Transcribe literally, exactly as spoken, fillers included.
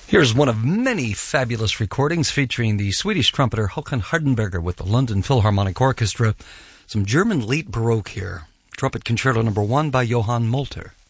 Here's one of many fabulous recordings featuring the Swedish trumpeter Håkan Hardenberger with the London Philharmonic Orchestra. Some German late Baroque here. Trumpet Concerto Number One by Johann Molter.